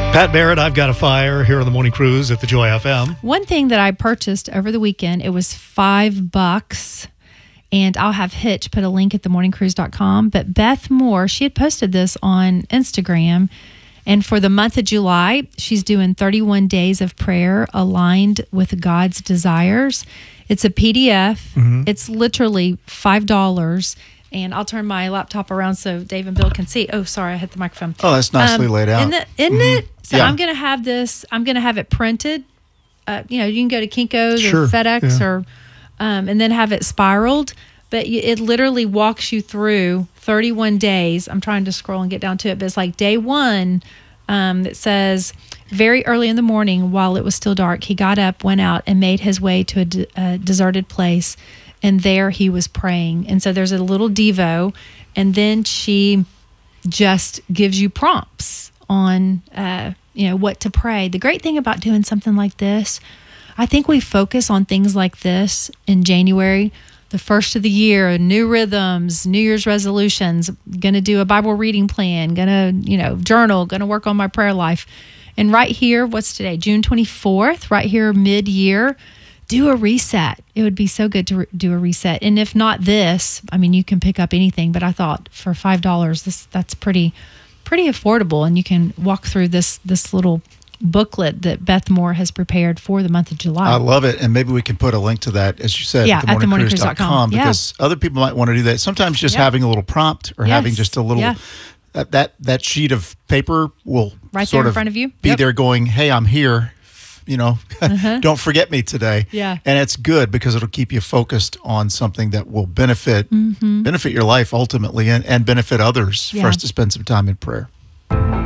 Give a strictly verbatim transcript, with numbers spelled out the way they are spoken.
Pat Barrett, I've Got a Fire here on the Morning Cruise at the Joy F M. One thing that I purchased over the weekend, it was five bucks, and I'll have Hitch put a link at the morning cruise dot com. But Beth Moore, she had posted this on Instagram, and for the month of July, she's doing thirty-one days of prayer aligned with God's desires. It's a P D F. Mm-hmm. It's literally five dollars. And I'll turn my laptop around so Dave and Bill can see. Oh, sorry, I hit the microphone. Oh, that's nicely um, laid out. Isn't, it, isn't mm-hmm. it? So yeah. I'm going to have this, I'm going to have it printed. Uh, you know, you can go to Kinko's sure. or FedEx yeah. or, um, and then have it spiraled. But it literally walks you through thirty-one days. I'm trying to scroll and get down to it, but it's like day one. Um, it says, very early in the morning, while it was still dark, he got up, went out, and made his way to a, de- a deserted place. And there he was praying. And so there's a little Devo, and then she just gives you prompts on, uh, you know, what to pray. The great thing about doing something like this, I think we focus on things like this in January, the first of the year, new rhythms, New Year's resolutions, going to do a Bible reading plan, going to, you know, journal, going to work on my prayer life. And right here, what's today? June twenty-fourth, right here mid-year, do a reset. It would be so good to re- do a reset. And if not this, I mean, you can pick up anything, but I thought for five dollars, this that's pretty pretty affordable. And you can walk through this this little booklet that Beth Moore has prepared for the month of July. I love it. And maybe we can put a link to that, as you said, yeah, at the morning cruise dot com, yeah. because other people might want to do that. Sometimes just yeah. having a little prompt or yes. having just a little, yeah. uh, that, that sheet of paper will right sort there in of front of you. be Yep. there going, hey, I'm here. You know, uh-huh. don't forget me today. Yeah. And it's good because it'll keep you focused on something that will benefit mm-hmm. benefit your life ultimately and, and benefit others yeah. for us to spend some time in prayer.